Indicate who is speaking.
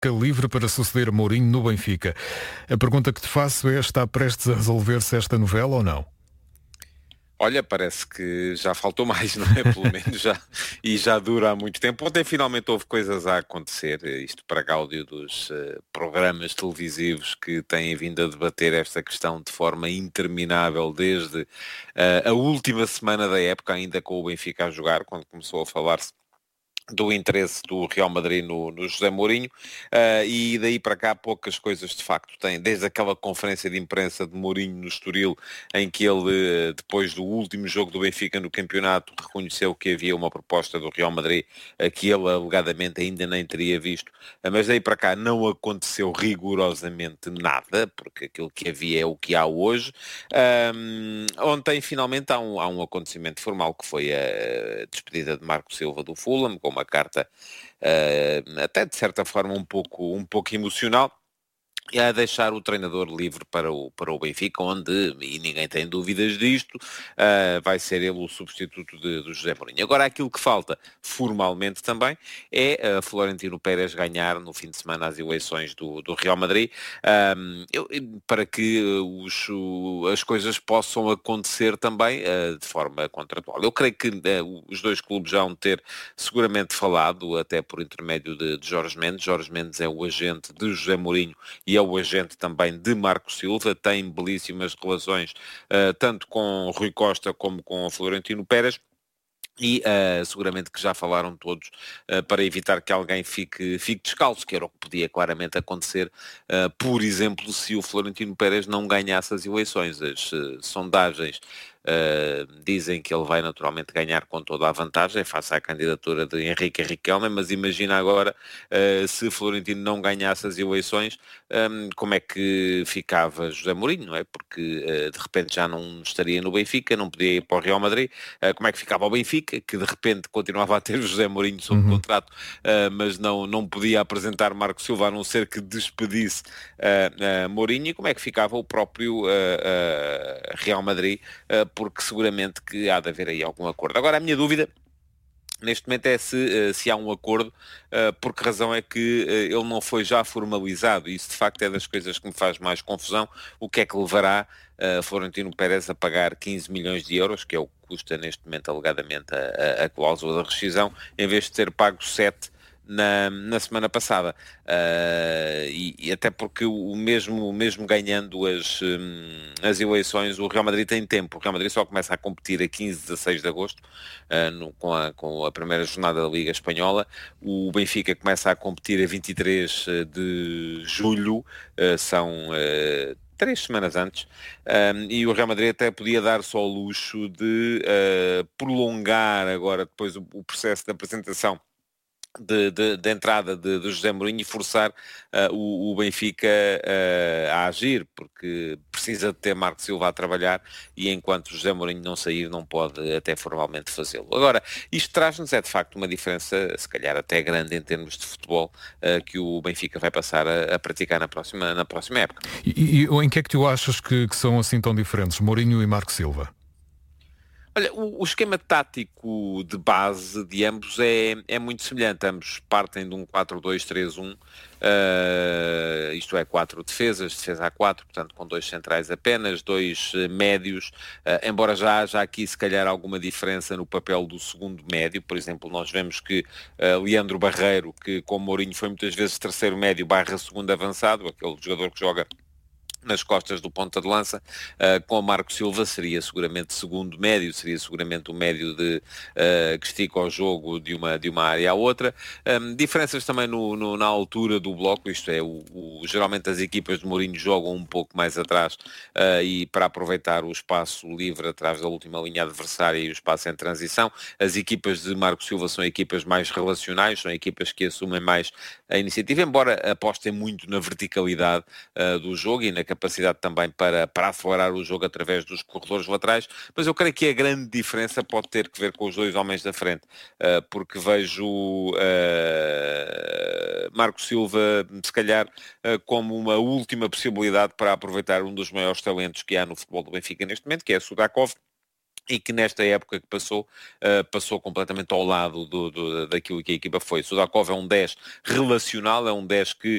Speaker 1: livre para suceder Mourinho no Benfica. A pergunta que te faço é, está prestes a resolver-se esta novela ou não?
Speaker 2: Olha, parece que já faltou mais, não é? Pelo menos já, e já dura há muito tempo. Ontem finalmente houve coisas a acontecer, isto para gáudio dos programas televisivos que têm vindo a debater esta questão de forma interminável desde a última semana da época, ainda com o Benfica a jogar, quando começou a falar-se do interesse do Real Madrid no José Mourinho, e daí para cá poucas coisas de facto têm, desde aquela conferência de imprensa de Mourinho no Estoril, em que ele, depois do último jogo do Benfica no campeonato, reconheceu que havia uma proposta do Real Madrid, que ele alegadamente ainda nem teria visto, mas daí para cá não aconteceu rigorosamente nada, porque aquilo que havia é o que há hoje. Ontem finalmente há um acontecimento formal, que foi a despedida de Marco Silva do Fulham, com uma carta até de certa forma um pouco emocional, e a deixar o treinador livre para o Benfica, onde, e ninguém tem dúvidas disto, vai ser ele o substituto do José Mourinho. Agora, aquilo que falta, formalmente também, é Florentino Pérez ganhar no fim de semana as eleições do Real Madrid, para que as coisas possam acontecer também de forma contratual. Eu creio que os dois clubes já vão ter seguramente falado, até por intermédio de Jorge Mendes. Jorge Mendes é o agente de José Mourinho e é o agente também de Marco Silva, tem belíssimas relações tanto com Rui Costa como com Florentino Pérez. E seguramente que já falaram todos para evitar que alguém fique descalço, que era o que podia claramente acontecer, por exemplo, se o Florentino Pérez não ganhasse as eleições. As sondagens dizem que ele vai naturalmente ganhar com toda a vantagem face à candidatura de Henrique Riquelme, mas imagina agora se Florentino não ganhasse as eleições, como é que ficava José Mourinho, não é? Porque de repente já não estaria no Benfica, não podia ir para o Real Madrid. Como é que ficava o Benfica, que de repente continuava a ter o José Mourinho sob contrato, mas não podia apresentar Marco Silva, a não ser que despedisse Mourinho, e como é que ficava o próprio Real Madrid, porque seguramente que há de haver aí algum acordo. Agora, a minha dúvida neste momento é se há um acordo, por que razão é que ele não foi já formalizado. Isso de facto é das coisas que me faz mais confusão. O que é que levará Florentino Pérez a pagar 15 milhões de euros, que é o que custa neste momento alegadamente a cláusula da rescisão, em vez de ter pago 7 na semana passada, e até porque mesmo ganhando as eleições, o Real Madrid tem tempo. O Real Madrid só começa a competir a 15, 16 de agosto, com a primeira jornada da Liga Espanhola. O Benfica começa a competir a 23 de julho, são 3 semanas antes, e o Real Madrid até podia dar só o luxo de prolongar agora depois o processo de apresentação de entrada de José Mourinho e forçar o Benfica a agir, porque precisa de ter Marco Silva a trabalhar, e enquanto José Mourinho não sair não pode até formalmente fazê-lo. Agora, isto traz-nos de facto uma diferença, se calhar até grande em termos de futebol, que o Benfica vai passar a praticar na próxima época.
Speaker 1: E em que é que tu achas que são assim tão diferentes, Mourinho e Marco Silva?
Speaker 2: Olha, o esquema tático de base de ambos é muito semelhante. Ambos partem de um 4-2-3-1, isto é, 4 defesas, defesa a 4, portanto com 2 centrais apenas, 2 médios, embora já haja aqui se calhar alguma diferença no papel do segundo médio. Por exemplo, nós vemos que Leandro Barreiro, que com Mourinho foi muitas vezes terceiro médio barra segundo avançado, aquele jogador que joga nas costas do ponta de lança, com o Marco Silva seria seguramente segundo médio, seria seguramente o médio que estica o jogo de uma área à outra. Diferenças também na altura do bloco, isto é, geralmente as equipas de Mourinho jogam um pouco mais atrás, e para aproveitar o espaço livre atrás da última linha adversária e o espaço em transição. As equipas de Marco Silva são equipas mais relacionais, são equipas que assumem mais a iniciativa, embora apostem muito na verticalidade do jogo e na capacidade também para acelerar o jogo através dos corredores laterais. Mas eu creio que a grande diferença pode ter que ver com os dois homens da frente, porque vejo Marco Silva, se calhar, como uma última possibilidade para aproveitar um dos maiores talentos que há no futebol do Benfica neste momento, que é Sudakov, e que nesta época que passou, passou completamente ao lado daquilo que a equipa foi. Sudakov é um 10 relacional, é um 10 que